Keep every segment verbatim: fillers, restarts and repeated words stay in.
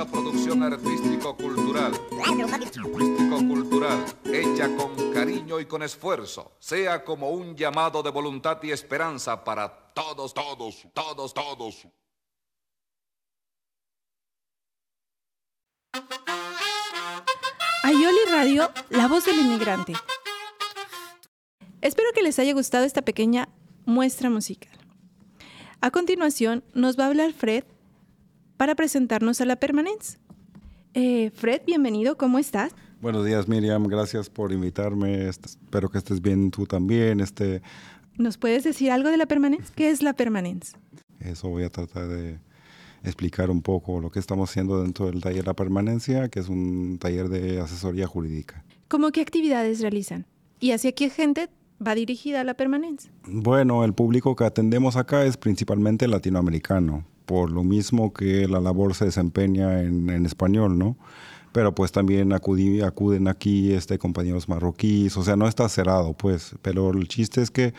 una producción artístico-cultural, artístico-cultural, hecha con cariño y con esfuerzo, sea como un llamado de voluntad y esperanza para todos, todos, todos, todos. Aioli Radio, la voz del inmigrante. Espero que les haya gustado esta pequeña muestra musical. A continuación, nos va a hablar Fred para presentarnos a la Permanence. Eh, Fred, bienvenido, ¿cómo estás? Buenos días, Miriam, gracias por invitarme. Espero que estés bien tú también. Este... ¿Nos puedes decir algo de la Permanence? ¿Qué es la Permanence? Eso voy a tratar de explicar un poco lo que estamos haciendo dentro del taller La Permanencia, que es un taller de asesoría jurídica. ¿Cómo qué actividades realizan? ¿Y hacia qué gente va dirigida a la Permanence? Bueno, el público que atendemos acá es principalmente latinoamericano, por lo mismo que la labor se desempeña en, en español, ¿no? Pero pues también acudí, acuden aquí este, compañeros marroquíes, o sea, no está cerrado, pues. Pero el chiste es que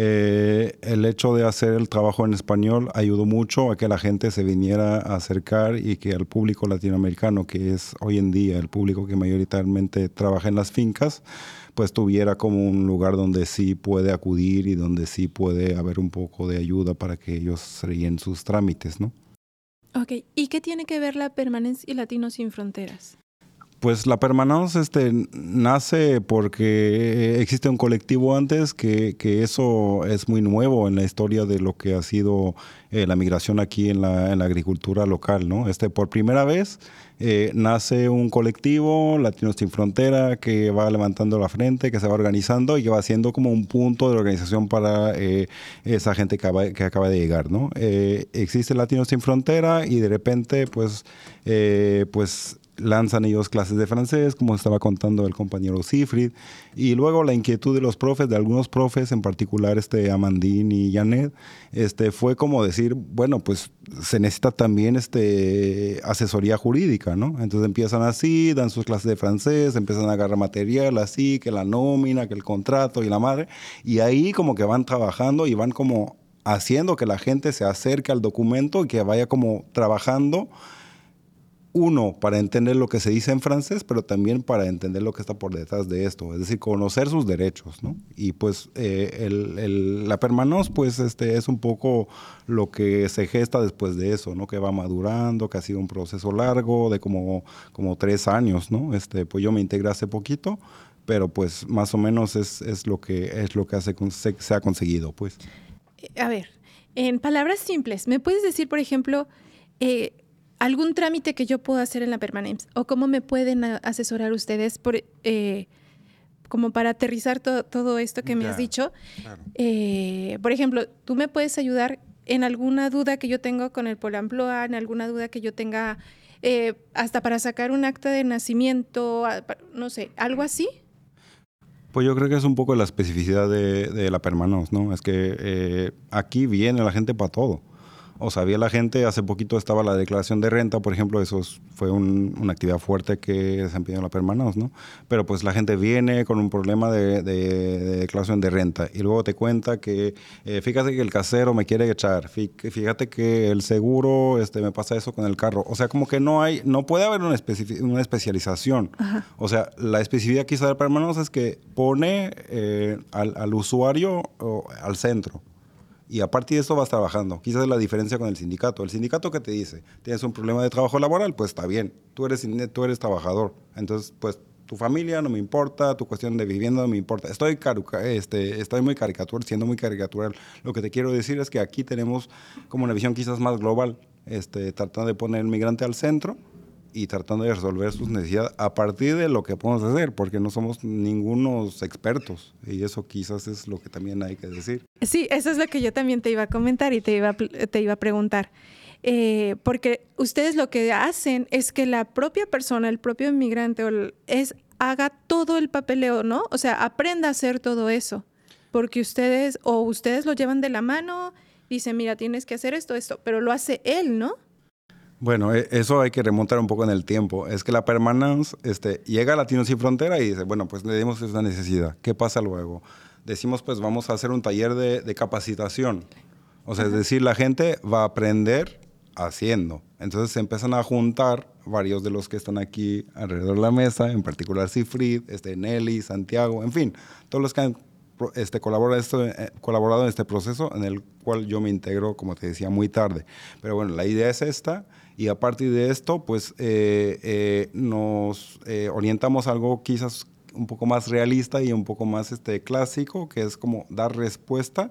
eh, el hecho de hacer el trabajo en español ayudó mucho a que la gente se viniera a acercar y que al público latinoamericano, que es hoy en día el público que mayoritariamente trabaja en las fincas, pues tuviera como un lugar donde sí puede acudir y donde sí puede haber un poco de ayuda para que ellos rellen sus trámites, ¿no? Ok, ¿y qué tiene que ver la Permanence y Latinos Sin Fronteras? Pues la Permanence este, nace porque existe un colectivo antes que, que eso es muy nuevo en la historia de lo que ha sido eh, la migración aquí en la, en la agricultura local, ¿no? Este, por primera vez eh, nace un colectivo, Latinos Sin Frontera, que va levantando la frente, que se va organizando y que va siendo como un punto de organización para eh, esa gente que acaba, que acaba de llegar, ¿no? Eh, existe Latinos Sin Frontera y de repente, pues, eh, pues lanzan ellos clases de francés, como estaba contando el compañero Sifrid, y luego la inquietud de los profes, de algunos profes, en particular este Amandine y Janet, este, fue como decir, bueno, pues se necesita también este, asesoría jurídica, ¿no? Entonces empiezan así, dan sus clases de francés, empiezan a agarrar material así, que la nómina, que el contrato y la madre, y ahí como que van trabajando y van como haciendo que la gente se acerque al documento y que vaya como trabajando. Uno, para entender lo que se dice en francés, pero también para entender lo que está por detrás de esto, es decir, conocer sus derechos, ¿no? Y pues eh, el, el, la Permanence, pues este, es un poco lo que se gesta después de eso, ¿no? Que va madurando, que ha sido un proceso largo de como, como tres años, ¿no? Este, pues yo me integré hace poquito, pero pues más o menos es, es lo que, es lo que hace, se, se ha conseguido, pues. A ver, en palabras simples, ¿me puedes decir, por ejemplo, eh, algún trámite que yo puedo hacer en la Permanence o cómo me pueden asesorar ustedes por, eh, como para aterrizar to- todo esto que me Ya, has dicho? claro. Eh, por ejemplo, ¿tú me puedes ayudar en alguna duda que yo tengo con el Pôle emploi, en alguna duda que yo tenga eh, hasta para sacar un acta de nacimiento, no sé, algo así? Pues yo creo que es un poco la especificidad de, de la Permanence, ¿no? Es que eh, aquí viene la gente para todo. O sabía la gente, hace poquito estaba la declaración de renta, por ejemplo, eso es, fue un, una actividad fuerte que desempeñó la Permanence, ¿no? Pero pues la gente viene con un problema de, de, de declaración de renta y luego te cuenta que, eh, fíjate que el casero me quiere echar, fíjate que el seguro, este, me pasa eso con el carro. O sea, como que no hay, no puede haber una, especi- una especialización. Ajá. O sea, la especificidad quizá de la Permanence es que pone eh, al, al usuario o, al centro. Y a partir de eso vas trabajando. Quizás es la diferencia con el sindicato. El sindicato que te dice, tienes un problema de trabajo laboral, pues está bien. Tú eres, tú eres trabajador. Entonces, pues tu familia no me importa, tu cuestión de vivienda no me importa. Estoy, caruca, este, estoy muy caricatural, siendo muy caricatural. Lo que te quiero decir es que aquí tenemos como una visión quizás más global, este, tratando de poner el migrante al centro y tratando de resolver sus necesidades a partir de lo que podemos hacer, porque no somos ningunos expertos y eso quizás es lo que también hay que decir. Sí, eso es lo que yo también te iba a comentar y te iba a, te iba a preguntar. Eh, porque ustedes lo que hacen es que la propia persona, el propio inmigrante, es, haga todo el papeleo, ¿no? O sea, aprenda a hacer todo eso. Porque ustedes, o ustedes lo llevan de la mano, dicen, mira, tienes que hacer esto, esto, pero lo hace él, ¿no? Bueno, eso hay que remontar un poco en el tiempo. Es que la Permanence este, llega a Latinos Sin Frontera y dice, bueno, pues le dimos esa necesidad. ¿Qué pasa luego? Decimos, pues vamos a hacer un taller de, de capacitación. O sea, Ajá. es decir, la gente va a aprender haciendo. Entonces se empiezan a juntar varios de los que están aquí alrededor de la mesa, en particular Sifrid, este, Nelly, Santiago, en fin, todos los que han este, colaborado, esto, eh, colaborado en este proceso, en el cual yo me integro, como te decía, muy tarde. Pero bueno, la idea es esta, y a partir de esto, pues eh, eh, nos eh, orientamos a algo quizás un poco más realista y un poco más este, clásico, que es como dar respuesta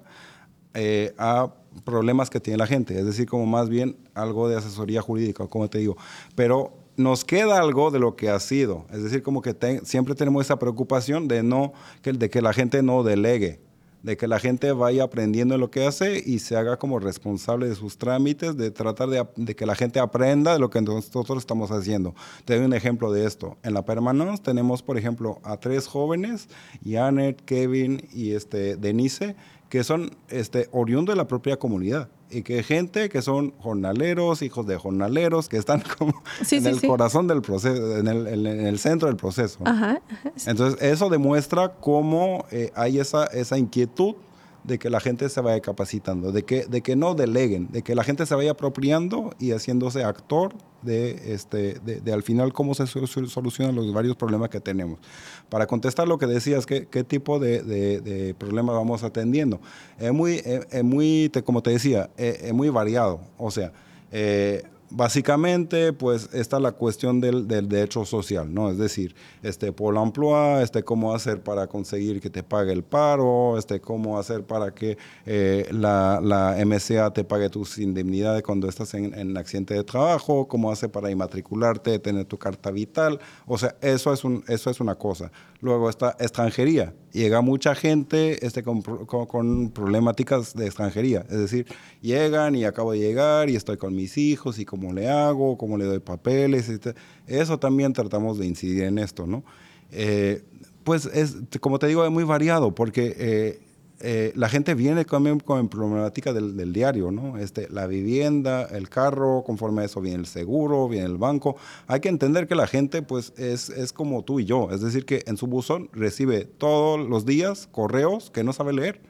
eh, a problemas que tiene la gente, es decir, como más bien algo de asesoría jurídica, como te digo, pero nos queda algo de lo que ha sido, es decir, como que te, siempre tenemos esa preocupación de, no, que, de que la gente no delegue, de que la gente vaya aprendiendo en lo que hace y se haga como responsable de sus trámites, de tratar de, de que la gente aprenda de lo que nosotros estamos haciendo. Te doy un ejemplo de esto. En la Permanence tenemos, por ejemplo, a tres jóvenes, Janet, Kevin y este, Denise, que son este, oriundos de la propia comunidad y que gente que son jornaleros, hijos de jornaleros, que están como sí, en sí, el sí. corazón del proceso, en el, en el centro del proceso, ¿no? Ajá, ajá. Entonces, eso demuestra cómo eh, hay esa, esa inquietud de que la gente se vaya capacitando, de que, de que no deleguen, de que la gente se vaya apropiando y haciéndose actor de, este, de, de al final cómo se solucionan los varios problemas que tenemos. Para contestar lo que decías, ¿qué, qué tipo de, de, de problemas vamos atendiendo? Es muy, es, es muy te, como te decía, es, es muy variado. O sea, eh, básicamente, pues, está la cuestión del, del derecho social, ¿no? Es decir, este, por emploi, este, cómo hacer para conseguir que te pague el paro, este, cómo hacer para que eh, la, la M S A te pague tus indemnidades cuando estás en, en accidente de trabajo, cómo hacer para inmatricularte, tener tu carta vital. O sea, eso es, un, eso es una cosa. Luego está extranjería. Llega mucha gente este, con, con, con problemáticas de extranjería. Es decir, llegan y acabo de llegar y estoy con mis hijos y cómo le hago, cómo le doy papeles. Este, eso también tratamos de incidir en esto, ¿no? Eh, pues, es, como te digo, es muy variado porque eh, eh, la gente viene con, con problemática del, del diario, ¿no? Este, la vivienda, el carro, conforme a eso viene el seguro, viene el banco. Hay que entender que la gente pues es, es como tú y yo, es decir, que en su buzón recibe todos los días correos que no sabe leer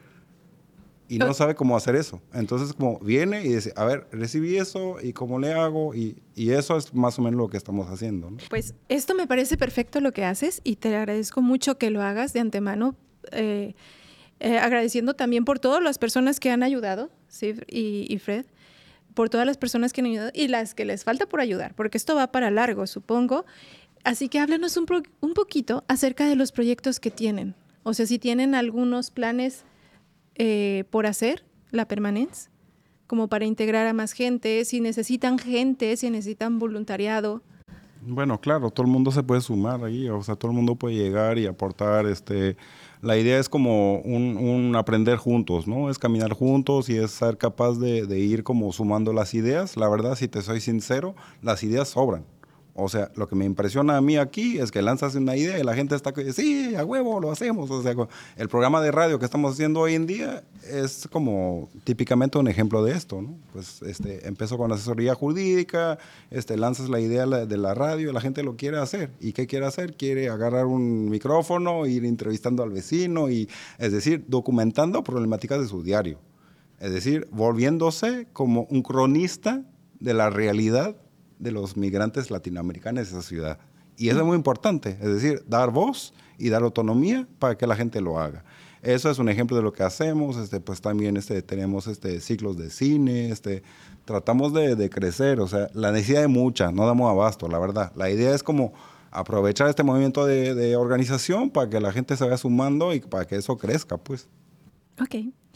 y no sabe cómo hacer eso. Entonces, como viene y dice, a ver, recibí eso y cómo le hago, y, y eso es más o menos lo que estamos haciendo, ¿no? Pues esto me parece perfecto lo que haces y te agradezco mucho que lo hagas de antemano. Eh, Eh, agradeciendo también por todas las personas que han ayudado, ¿sí? y, y Fred, por todas las personas que han ayudado y las que les falta por ayudar, porque esto va para largo, supongo. Así que háblanos un, pro, un poquito acerca de los proyectos que tienen. O sea, si tienen algunos planes eh, por hacer, la Permanence, como para integrar a más gente, si necesitan gente, si necesitan voluntariado. Bueno, claro, todo el mundo se puede sumar ahí, o sea, todo el mundo puede llegar y aportar. Este, la idea es como un, un aprender juntos, ¿no? Es caminar juntos y es ser capaz de, de ir como sumando las ideas. La verdad, si te soy sincero, las ideas sobran. O sea, lo que me impresiona a mí aquí es que lanzas una idea y la gente está que sí, a huevo, lo hacemos. O sea, el programa de radio que estamos haciendo hoy en día es como típicamente un ejemplo de esto, ¿no? Pues este, empezó con la asesoría jurídica, este, lanzas la idea de la radio y la gente lo quiere hacer. ¿Y qué quiere hacer? Quiere agarrar un micrófono, ir entrevistando al vecino, y, es decir, documentando problemáticas de su diario. Es decir, volviéndose como un cronista de la realidad de los migrantes latinoamericanos de esa ciudad. Y eso es muy importante, es decir, dar voz y dar autonomía para que la gente lo haga. Eso es un ejemplo de lo que hacemos. Este, pues también este, tenemos este, ciclos de cine, este, tratamos de, de crecer, o sea, la necesidad es mucha, no damos abasto, la verdad. La idea es como aprovechar este movimiento de, de organización para que la gente se vaya sumando y para que eso crezca, pues. Ok.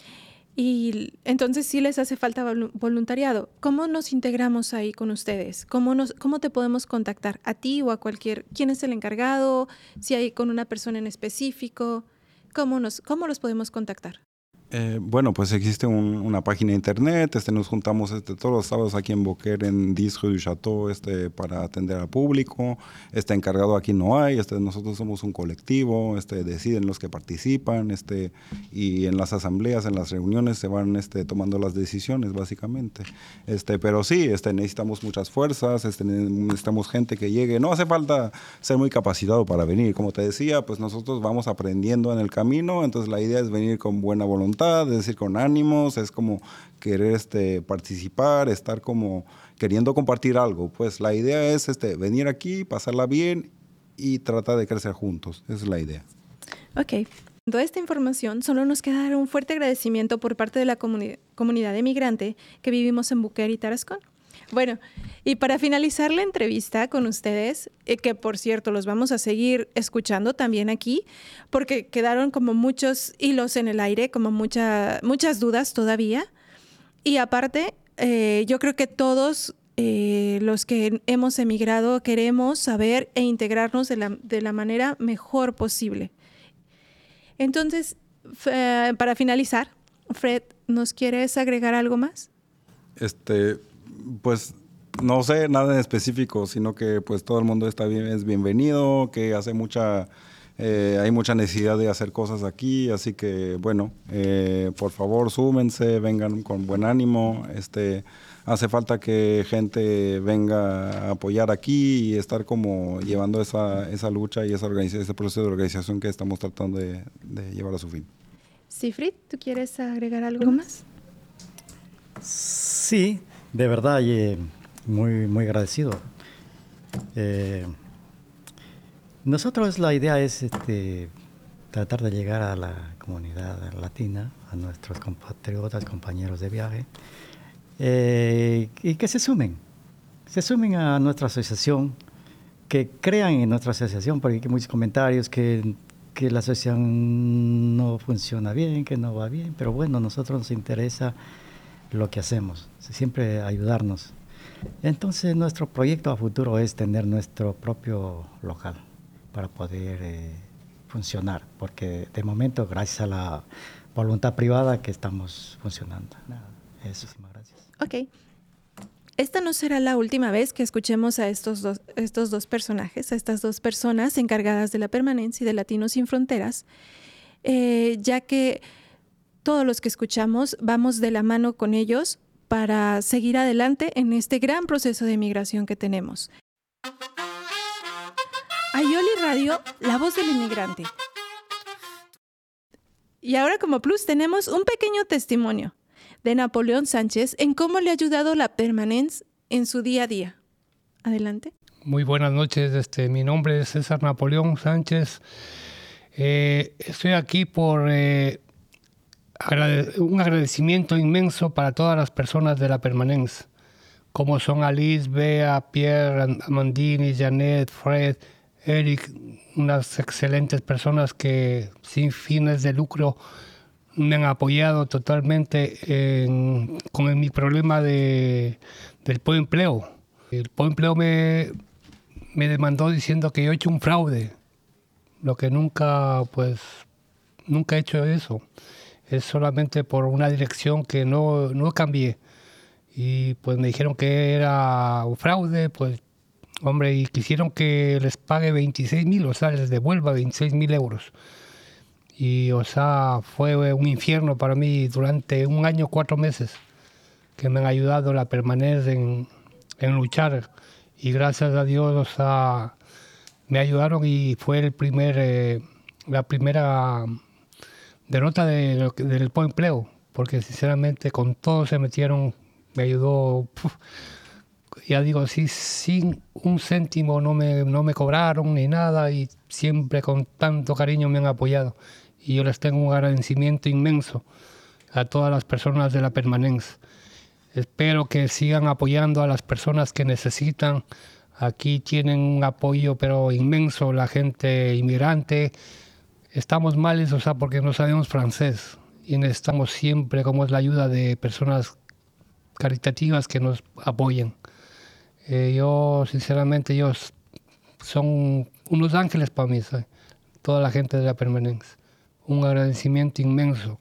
Y entonces sí les hace falta voluntariado. ¿Cómo nos integramos ahí con ustedes? ¿Cómo, nos, cómo te podemos contactar? ¿A ti o a cualquier? ¿Quién es el encargado? ¿Si hay con una persona en específico? ¿Cómo, nos, cómo los podemos contactar? Eh, bueno, pues existe un, una página de internet. Este, nos juntamos este, todos los sábados aquí en Beaucaire, en dix rue du Château, este, para atender al público. Este encargado aquí no hay. Este, nosotros somos un colectivo. Este, deciden los que participan. Este, y en las asambleas, en las reuniones, se van este, tomando las decisiones, básicamente. Este, pero sí, este, necesitamos muchas fuerzas. Este, necesitamos gente que llegue. No hace falta ser muy capacitado para venir. Como te decía, pues nosotros vamos aprendiendo en el camino. Entonces la idea es venir con buena voluntad voluntad, es decir, con ánimos, es como querer este, participar, estar como queriendo compartir algo. Pues la idea es este, venir aquí, pasarla bien y tratar de crecer juntos. Esa es la idea. Ok. Toda esta información, solo nos queda dar un fuerte agradecimiento por parte de la comuni- comunidad de migrante que vivimos en Buquer y Tarascón. Bueno, y para finalizar la entrevista con ustedes, eh, que por cierto los vamos a seguir escuchando también aquí, porque quedaron como muchos hilos en el aire, como mucha, muchas dudas todavía. Y aparte, eh, yo creo que todos eh, los que hemos emigrado queremos saber e integrarnos de la, de la manera mejor posible. Entonces, f- para finalizar, Fred, ¿nos quieres agregar algo más? Este, pues no sé nada en específico, sino que pues todo el mundo está bien, es bienvenido, que hace mucha, eh, hay mucha necesidad de hacer cosas aquí, así que bueno, eh, por favor súmense, vengan con buen ánimo, este, hace falta que gente venga a apoyar aquí y estar como llevando esa, esa lucha y esa organización, ese proceso de organización que estamos tratando de, de llevar a su fin. Sifrid, ¿tú quieres agregar algo más? Sí, de verdad, y muy, muy agradecido. Eh, nosotros la idea es este, tratar de llegar a la comunidad latina, a nuestros compatriotas, compañeros de viaje, eh, y que se sumen, se sumen a nuestra asociación, que crean en nuestra asociación, porque hay muchos comentarios que, que la asociación no funciona bien, que no va bien, pero bueno, a nosotros nos interesa lo que hacemos, siempre ayudarnos. Entonces nuestro proyecto a futuro es tener nuestro propio local para poder eh, funcionar, porque de momento gracias a la voluntad privada que estamos funcionando. Nada, eso, muchísimas gracias. Ok. Esta no será la última vez que escuchemos a estos dos, estos dos personajes, a estas dos personas encargadas de la permanencia y de Latinos Sin Fronteras, eh, ya que todos los que escuchamos vamos de la mano con ellos para seguir adelante en este gran proceso de migración que tenemos. Ayoli Radio, la voz del inmigrante. Y ahora como plus tenemos un pequeño testimonio de Napoleón Sánchez en cómo le ha ayudado la permanencia en su día a día. Adelante. Muy buenas noches, este, mi nombre es César Napoleón Sánchez. Eh, estoy aquí por... Eh, un agradecimiento inmenso para todas las personas de la permanencia, como son Alice, Bea, Pierre, Amandini, Janet, Fred, Eric, unas excelentes personas que sin fines de lucro me han apoyado totalmente en, con mi problema de, del poempleo. El poempleo me, me demandó diciendo que yo he hecho un fraude, lo que nunca, pues, nunca he hecho eso. Es solamente por una dirección que no, no cambié. Y pues me dijeron que era un fraude, pues, hombre, y quisieron que les pague veintiséis mil, o sea, les devuelva veintiséis mil euros. Y, o sea, fue un infierno para mí durante un año, cuatro meses, que me han ayudado la permanencia en, en luchar. Y gracias a Dios, o sea, me ayudaron y fue el primer, eh, la primera... derrota de, de, del poempleo, porque sinceramente con todo se metieron, me ayudó, puf, ya digo, sí, sin un céntimo no me, no me cobraron ni nada y siempre con tanto cariño me han apoyado. Y yo les tengo un agradecimiento inmenso a todas las personas de la permanencia. Espero que sigan apoyando a las personas que necesitan. Aquí tienen un apoyo pero inmenso la gente inmigrante. Estamos males, o sea, porque no sabemos francés y necesitamos siempre, como es la ayuda de personas caritativas que nos apoyen. Eh, yo, sinceramente, ellos son unos ángeles para mí, ¿sabes? Toda la gente de la permanencia. Un agradecimiento inmenso.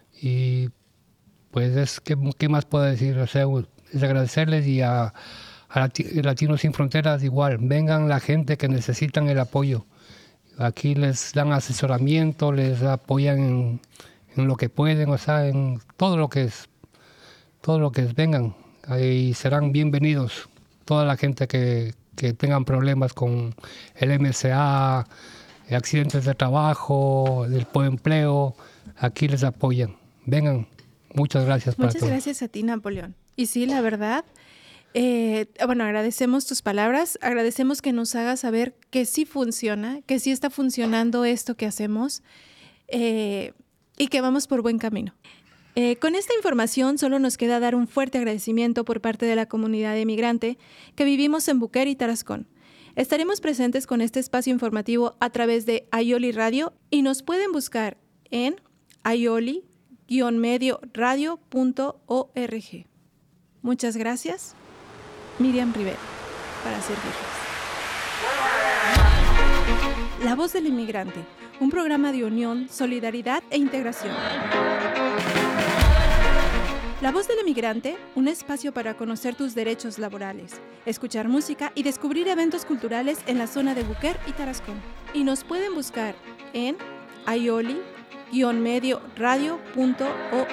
Y pues, es ¿qué, qué más puedo decir? O sea, es agradecerles y a, a Latinos Sin Fronteras igual. Vengan la gente que necesitan el apoyo. Aquí les dan asesoramiento, les apoyan en, en lo que pueden, o sea, en todo lo que es, todo lo que es, vengan y serán bienvenidos. Toda la gente que, que tengan problemas con el M C A, accidentes de trabajo, del poempleo, aquí les apoyan. vengan. Muchas gracias para Muchas todos. gracias a ti, Napoleón. Y sí, la verdad, eh, bueno, agradecemos tus palabras, agradecemos que nos hagas saber que sí funciona, que sí está funcionando esto que hacemos eh, y que vamos por buen camino. Eh, con esta información solo nos queda dar un fuerte agradecimiento por parte de la comunidad emigrante que vivimos en Buquer y Tarascón. Estaremos presentes con este espacio informativo a través de Ayoli Radio y nos pueden buscar en ayoli medio radio punto org. Muchas gracias. Miriam Rivera, para servirles. La Voz del Inmigrante, un programa de unión, solidaridad e integración. La Voz del Inmigrante, un espacio para conocer tus derechos laborales, escuchar música y descubrir eventos culturales en la zona de Buquer y Tarascón. Y nos pueden buscar en ayoli medio radio punto org.